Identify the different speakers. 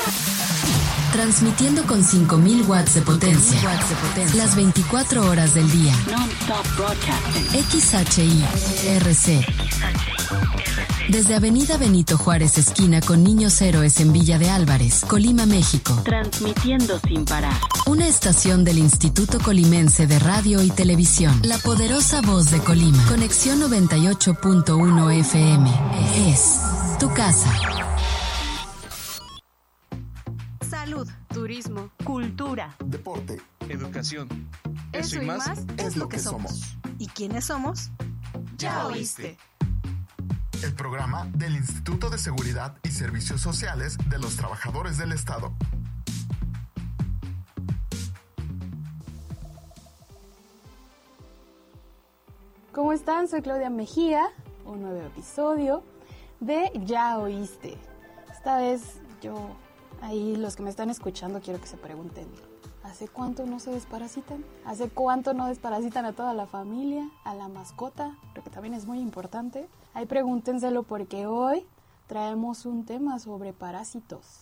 Speaker 1: Transmitiendo con 5.000 watts de potencia. Las 24 horas del día.
Speaker 2: Non-stop broadcasting.
Speaker 1: XHI-RC. Desde Avenida Benito Juárez, esquina con Niños Héroes en Villa de Álvarez, Colima, México.
Speaker 2: Transmitiendo sin parar.
Speaker 1: Una estación del Instituto Colimense de Radio y Televisión. La poderosa voz de Colima. Conexión 98.1 FM. Es tu casa.
Speaker 3: Salud, turismo, cultura,
Speaker 4: deporte,
Speaker 5: educación.
Speaker 3: Eso y más es lo que somos. ¿Y quiénes somos? Ya oíste.
Speaker 4: El programa del Instituto de Seguridad y Servicios Sociales de los Trabajadores del Estado.
Speaker 6: ¿Cómo están? Soy Claudia Mejía, un nuevo episodio de Ya Oíste. Esta vez ahí los que me están escuchando quiero que se pregunten, ¿hace cuánto no se desparasitan? ¿Hace cuánto no desparasitan a toda la familia, a la mascota? Porque también es muy importante. Ahí pregúntenselo porque hoy traemos un tema sobre parásitos.